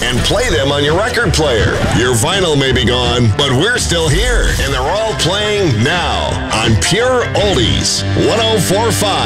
and play them on your record player. Your vinyl may be gone, but we're still here, and they're all playing now on Pure Oldies 104.5.